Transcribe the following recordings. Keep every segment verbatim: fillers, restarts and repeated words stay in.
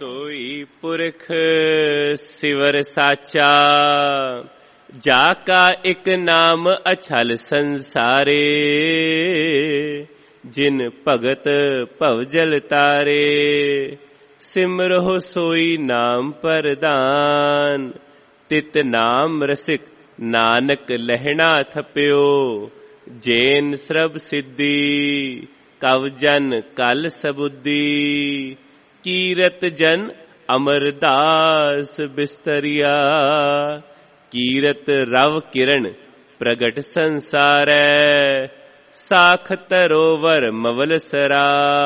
सोई पुरख सिवर साचा, जाका एक नाम अछल संसारे। जिन भगत भवजल तारे, सिमरहो सोई नाम परदान। तित नाम रसिक नानक लहना थप्यो, जैन सरब सिद्धि कव जन कल सबुद्धि। कीरत जन अमरदास बिस्तरिया, कीरत रव किरण प्रगट संसारै। साख तरोवर मवल सरा,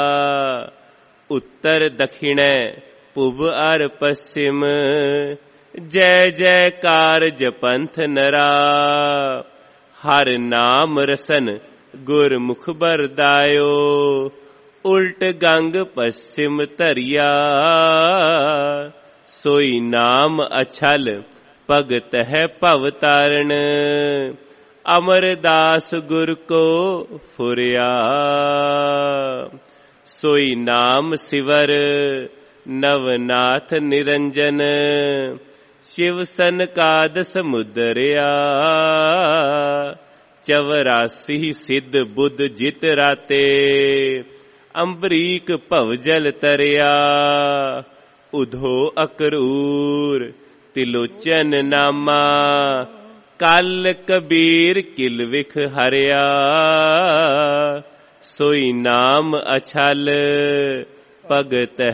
उत्तर दक्षिणै पुब अर पश्चिम। जय जयकार जपंथ नरा, हर नाम रसन गुरमुख बरदायो। उल्ट गंग पश्चिम तरिया, सोई नाम अछल भगत है भव तारण। अमरदास गुर को फुरिया, सोई नाम सिवर नवनाथ निरंजन। शिव सनकाद समुदरिया, चवरासी सिद्ध बुद्ध जित राते। अंबरीक भवजल तरिया, उधो अकरूर तिलोचन नामा। कल कबीर किल विख हरिया, सोई नाम अछल भगत